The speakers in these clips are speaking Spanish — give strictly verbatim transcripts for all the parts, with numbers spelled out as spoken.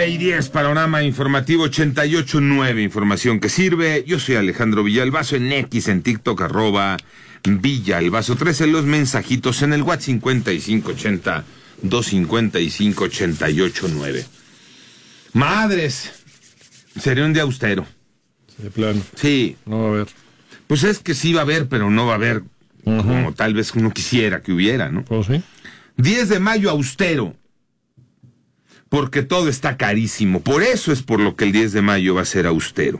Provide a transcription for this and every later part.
nueve y diez, panorama informativo ochenta y ocho nueve, información que sirve. Yo soy Alejandro Villalbazo, en X, en TikTok, arroba Villalbazo trece, los mensajitos en el WhatsApp cincuenta y cinco ochenta, doscientos cincuenta y cinco, ochenta y ocho nueve. Madres, sería un día austero. De plano. Sí. No va a haber. Pues es que sí va a haber, pero no va a haber uh-huh. como tal vez uno quisiera que hubiera, ¿no? Pues sí. diez de mayo austero. Porque todo está carísimo. Por eso es por lo que el diez de mayo va a ser austero.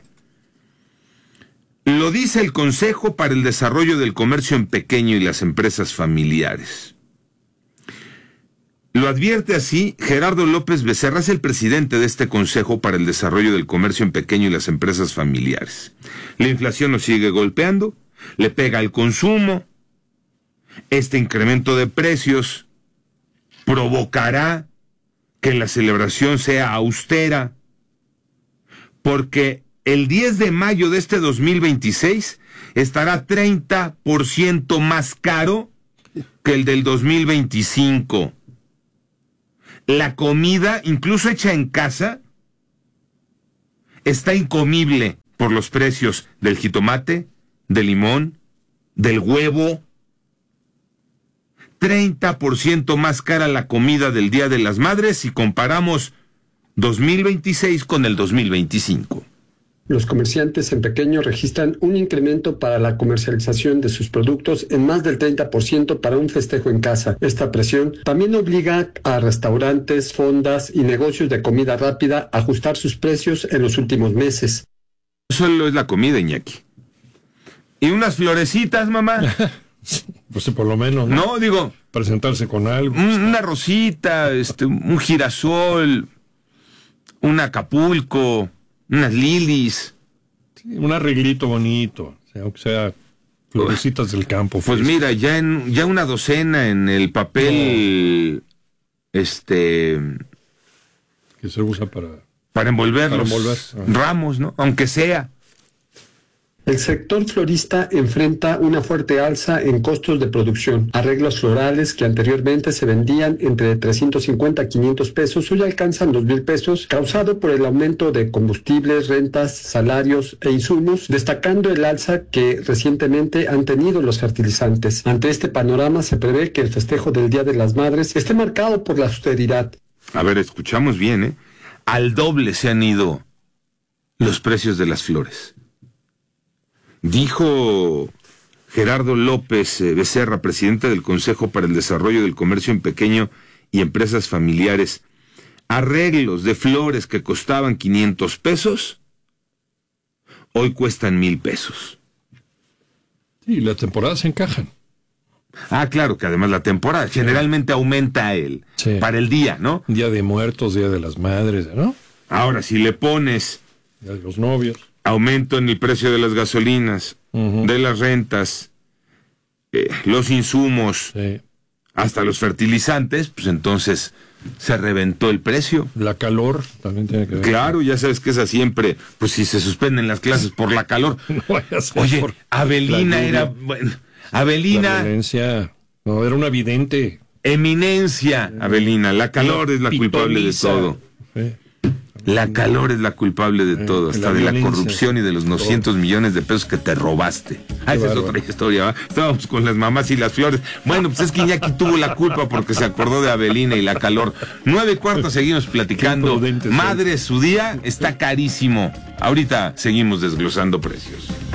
Lo dice el Consejo para el Desarrollo del Comercio en Pequeño y las Empresas Familiares. Lo advierte así Gerardo López Becerra, es el presidente de este Consejo para el Desarrollo del Comercio en Pequeño y las Empresas Familiares. La inflación nos sigue golpeando, le pega al consumo. Este incremento de precios provocará que la celebración sea austera, porque el diez de mayo de este dos mil veintiséis estará treinta por ciento más caro que el del dos mil veinticinco. La comida, incluso hecha en casa, está incomible por los precios del jitomate, del limón, del huevo. treinta por ciento más cara la comida del Día de las Madres si comparamos dos mil veintiséis con el dos mil veinticinco. Los comerciantes en pequeño registran un incremento para la comercialización de sus productos en más del treinta por ciento para un festejo en casa. Esta presión también obliga a restaurantes, fondas y negocios de comida rápida a ajustar sus precios en los últimos meses. Solo es la comida, Iñaki. ¿Y unas florecitas, mamá? Pues sí, por lo menos, ¿no? No, digo... presentarse con algo. Un, una rosita, este, un girasol, un Acapulco, unas lilies. Sí, un arreglito bonito, o sea, aunque sea florecitas del campo. Pues fresco. Mira, ya en ya una docena en el papel, no. este... que se usa para... Para envolver para los envolver. ramos, ¿no? Aunque sea... El sector florista enfrenta una fuerte alza en costos de producción. Arreglos florales que anteriormente se vendían entre trescientos cincuenta a quinientos pesos, hoy alcanzan dos mil pesos, causado por el aumento de combustibles, rentas, salarios e insumos, destacando el alza que recientemente han tenido los fertilizantes. Ante este panorama se prevé que el festejo del Día de las Madres esté marcado por la austeridad. A ver, escuchamos bien, ¿eh? Al doble se han ido los precios de las flores. Dijo Gerardo López Becerra, presidente del Consejo para el Desarrollo del Comercio en Pequeño y Empresas Familiares, arreglos de flores que costaban quinientos pesos, hoy cuestan mil pesos. Sí, las temporadas se encajan. Ah, claro, que además la temporada sí. generalmente aumenta el sí. para el día, ¿no? Día de Muertos, Día de las Madres, ¿no? Ahora, si le pones... Día de los novios. Aumento en el precio de las gasolinas, uh-huh. de las rentas, eh, los insumos, sí. hasta los fertilizantes, pues entonces se reventó el precio. La calor también tiene que ver. Claro, ya sabes que esa siempre, pues si se suspenden las clases por la calor. No vaya a ser. Oye, por Avelina era, bueno, Avelina. La violencia, no, era una vidente. Eminencia, Avelina, la calor es la culpable de todo. Sí. La calor es la culpable de eh, todo, hasta la de la corrupción y de los novecientos millones de pesos que te robaste. Ah, esa es otra historia, ¿va? Estábamos con las mamás y las flores. Bueno, pues es que Iñaki tuvo la culpa porque se acordó de Avelina y la calor. Nueve y cuarto, seguimos platicando. Madre, su día está carísimo. Ahorita seguimos desglosando precios.